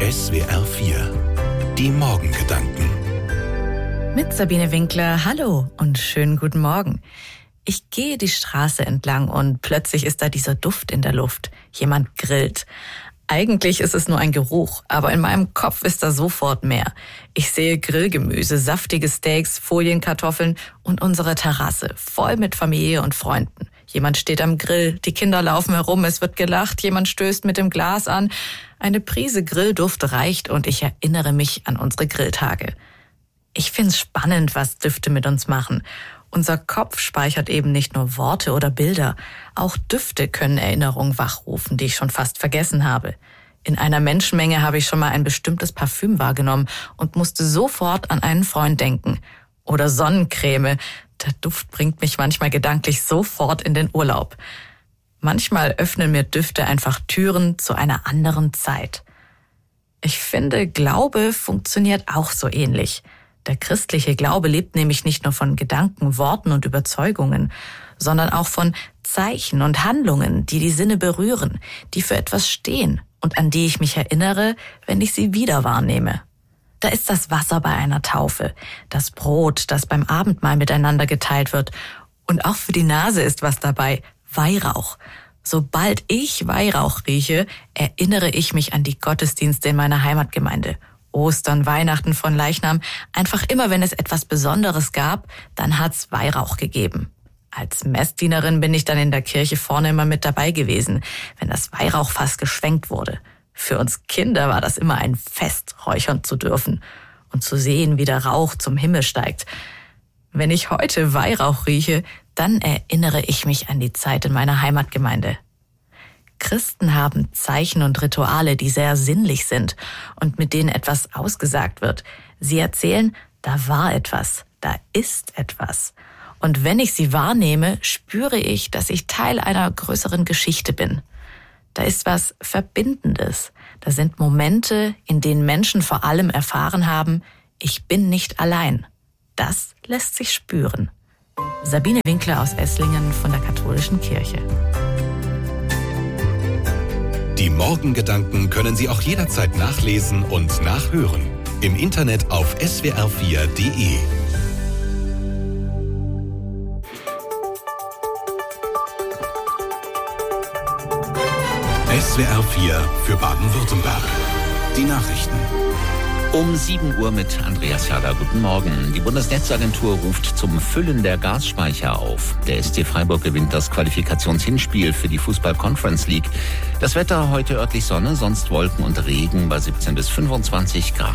SWR 4. Die Morgengedanken. Mit Sabine Winkler, hallo und schönen guten Morgen. Ich gehe die Straße entlang und plötzlich ist da dieser Duft in der Luft. Jemand grillt. Eigentlich ist es nur ein Geruch, aber in meinem Kopf ist da sofort mehr. Ich sehe Grillgemüse, saftige Steaks, Folienkartoffeln und unsere Terrasse, voll mit Familie und Freunden. Jemand steht am Grill, die Kinder laufen herum, es wird gelacht, jemand stößt mit dem Glas an. Eine Prise Grillduft reicht und ich erinnere mich an unsere Grilltage. Ich find's spannend, was Düfte mit uns machen. Unser Kopf speichert eben nicht nur Worte oder Bilder. Auch Düfte können Erinnerungen wachrufen, die ich schon fast vergessen habe. In einer Menschenmenge habe ich schon mal ein bestimmtes Parfüm wahrgenommen und musste sofort an einen Freund denken. Oder Sonnencreme. Der Duft bringt mich manchmal gedanklich sofort in den Urlaub. Manchmal öffnen mir Düfte einfach Türen zu einer anderen Zeit. Ich finde, Glaube funktioniert auch so ähnlich. Der christliche Glaube lebt nämlich nicht nur von Gedanken, Worten und Überzeugungen, sondern auch von Zeichen und Handlungen, die die Sinne berühren, die für etwas stehen und an die ich mich erinnere, wenn ich sie wieder wahrnehme. Da ist das Wasser bei einer Taufe, das Brot, das beim Abendmahl miteinander geteilt wird. Und auch für die Nase ist was dabei, Weihrauch. Sobald ich Weihrauch rieche, erinnere ich mich an die Gottesdienste in meiner Heimatgemeinde. Ostern, Weihnachten, von Leichnam, einfach immer, wenn es etwas Besonderes gab, dann hat's Weihrauch gegeben. Als Messdienerin bin ich dann in der Kirche vorne immer mit dabei gewesen, wenn das Weihrauchfass geschwenkt wurde. Für uns Kinder war das immer ein Fest, räuchern zu dürfen und zu sehen, wie der Rauch zum Himmel steigt. Wenn ich heute Weihrauch rieche, dann erinnere ich mich an die Zeit in meiner Heimatgemeinde. Christen haben Zeichen und Rituale, die sehr sinnlich sind und mit denen etwas ausgesagt wird. Sie erzählen, da war etwas, da ist etwas. Und wenn ich sie wahrnehme, spüre ich, dass ich Teil einer größeren Geschichte bin. Da ist was Verbindendes. Da sind Momente, in denen Menschen vor allem erfahren haben, ich bin nicht allein. Das lässt sich spüren. Sabine Winkler aus Esslingen von der Katholischen Kirche. Die Morgengedanken können Sie auch jederzeit nachlesen und nachhören. Im Internet auf swr4.de. SWR 4 für Baden-Württemberg. Die Nachrichten. Um 7 Uhr mit Andreas Jader. Guten Morgen. Die Bundesnetzagentur ruft zum Füllen der Gasspeicher auf. Der SC Freiburg gewinnt das Qualifikationshinspiel für die Fußball-Conference League. Das Wetter heute örtlich Sonne, sonst Wolken und Regen bei 17 bis 25 Grad.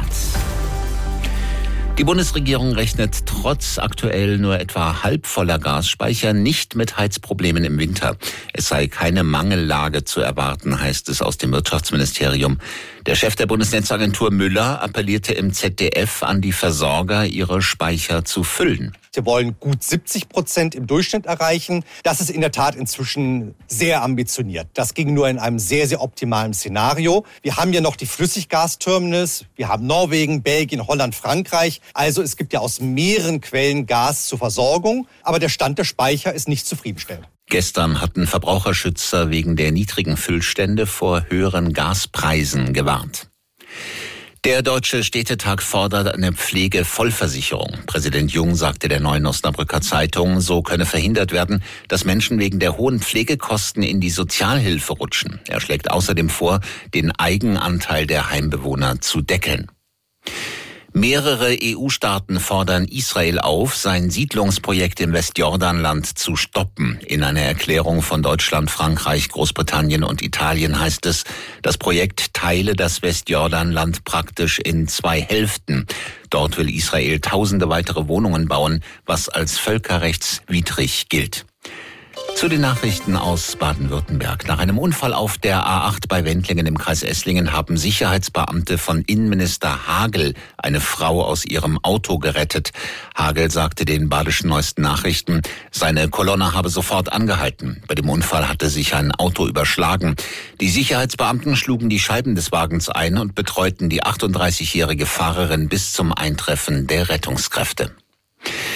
Die Bundesregierung rechnet trotz aktuell nur etwa halbvoller Gasspeicher nicht mit Heizproblemen im Winter. Es sei keine Mangellage zu erwarten, heißt es aus dem Wirtschaftsministerium. Der Chef der Bundesnetzagentur Müller appellierte im ZDF an die Versorger, ihre Speicher zu füllen. Wir wollen gut 70% im Durchschnitt erreichen. Das ist in der Tat inzwischen sehr ambitioniert. Das ging nur in einem sehr, sehr optimalen Szenario. Wir haben ja noch die Flüssiggasterminals. Wir haben Norwegen, Belgien, Holland, Frankreich. Also es gibt ja aus mehreren Quellen Gas zur Versorgung. Aber der Stand der Speicher ist nicht zufriedenstellend. Gestern hatten Verbraucherschützer wegen der niedrigen Füllstände vor höheren Gaspreisen gewarnt. Der Deutsche Städtetag fordert eine Pflegevollversicherung. Präsident Jung sagte der Neuen Osnabrücker Zeitung, so könne verhindert werden, dass Menschen wegen der hohen Pflegekosten in die Sozialhilfe rutschen. Er schlägt außerdem vor, den Eigenanteil der Heimbewohner zu deckeln. Mehrere EU-Staaten fordern Israel auf, sein Siedlungsprojekt im Westjordanland zu stoppen. In einer Erklärung von Deutschland, Frankreich, Großbritannien und Italien heißt es, das Projekt teile das Westjordanland praktisch in 2 Hälften. Dort will Israel tausende weitere Wohnungen bauen, was als völkerrechtswidrig gilt. Zu den Nachrichten aus Baden-Württemberg. Nach einem Unfall auf der A8 bei Wendlingen im Kreis Esslingen haben Sicherheitsbeamte von Innenminister Hagel eine Frau aus ihrem Auto gerettet. Hagel sagte den Badischen Neuesten Nachrichten, seine Kolonne habe sofort angehalten. Bei dem Unfall hatte sich ein Auto überschlagen. Die Sicherheitsbeamten schlugen die Scheiben des Wagens ein und betreuten die 38-jährige Fahrerin bis zum Eintreffen der Rettungskräfte.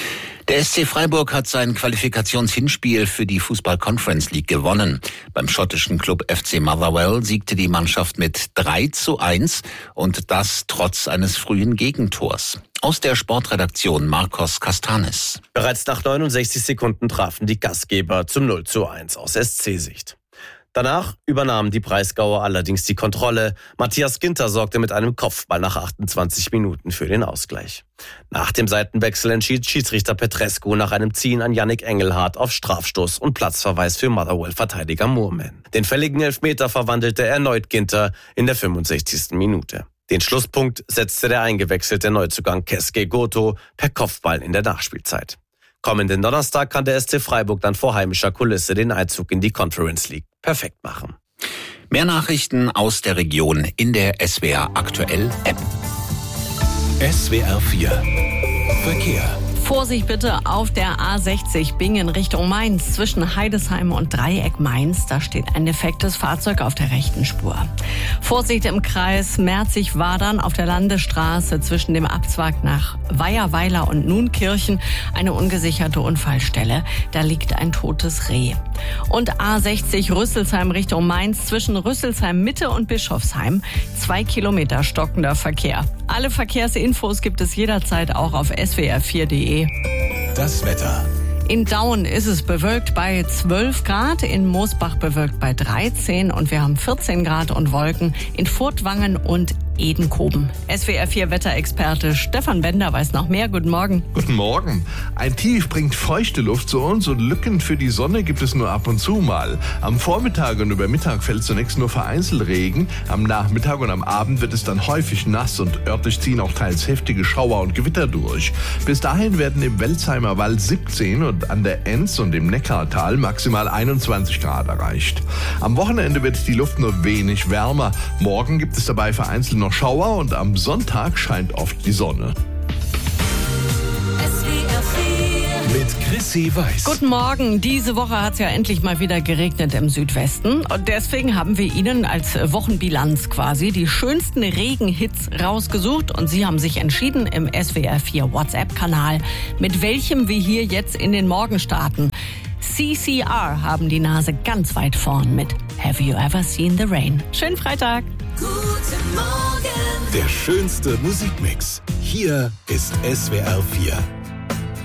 Der SC Freiburg hat sein Qualifikationshinspiel für die Fußball-Conference League gewonnen. Beim schottischen Club FC Motherwell siegte die Mannschaft mit 3:1 und das trotz eines frühen Gegentors. Aus der Sportredaktion Marcos Castanes. Bereits nach 69 Sekunden trafen die Gastgeber zum 0:1 aus SC-Sicht. Danach übernahmen die Breisgauer allerdings die Kontrolle. Matthias Ginter sorgte mit einem Kopfball nach 28 Minuten für den Ausgleich. Nach dem Seitenwechsel entschied Schiedsrichter Petrescu nach einem Ziehen an Yannick Engelhardt auf Strafstoß und Platzverweis für Motherwell-Verteidiger Moorman. Den fälligen Elfmeter verwandelte erneut Ginter in der 65. Minute. Den Schlusspunkt setzte der eingewechselte Neuzugang Keske Goto per Kopfball in der Nachspielzeit. Kommenden Donnerstag kann der SC Freiburg dann vor heimischer Kulisse den Einzug in die Conference League perfekt machen. Mehr Nachrichten aus der Region in der SWR Aktuell App. SWR 4 Verkehr. Vorsicht bitte auf der A60 Bingen Richtung Mainz zwischen Heidesheim und Dreieck Mainz. Da steht ein defektes Fahrzeug auf der rechten Spur. Vorsicht im Kreis Merzig-Wadern auf der Landesstraße zwischen dem Abzweig nach Weiherweiler und Nunkirchen. Eine ungesicherte Unfallstelle. Da liegt ein totes Reh. Und A60 Rüsselsheim Richtung Mainz zwischen Rüsselsheim Mitte und Bischofsheim. 2 Kilometer stockender Verkehr. Alle Verkehrsinfos gibt es jederzeit auch auf swr4.de. Das Wetter. In Daun ist es bewölkt bei 12 Grad, in Moosbach bewölkt bei 13 und wir haben 14 Grad und Wolken in Furtwangen und Edenkoben. SWR4 Wetterexperte Stefan Bender weiß noch mehr. Guten Morgen. Guten Morgen. Ein Tief bringt feuchte Luft zu uns und Lücken für die Sonne gibt es nur ab und zu mal. Am Vormittag und über Mittag fällt zunächst nur vereinzelt Regen. Am Nachmittag und am Abend wird es dann häufig nass und örtlich ziehen auch teils heftige Schauer und Gewitter durch. Bis dahin werden im Welzheimer Wald 17 und an der Enz und im Neckartal maximal 21 Grad erreicht. Am Wochenende wird die Luft nur wenig wärmer. Morgen gibt es dabei vereinzelt noch Schauer und am Sonntag scheint oft die Sonne. Mit Chrissy Weiß. Guten Morgen. Diese Woche hat es ja endlich mal wieder geregnet im Südwesten. Und deswegen haben wir Ihnen als Wochenbilanz quasi die schönsten Regenhits rausgesucht. Und Sie haben sich entschieden im SWR4 WhatsApp-Kanal, mit welchem wir hier jetzt in den Morgen starten. CCR haben die Nase ganz weit vorn mit Have You Ever Seen the Rain? Schönen Freitag. Der schönste Musikmix. Hier ist SWR 4.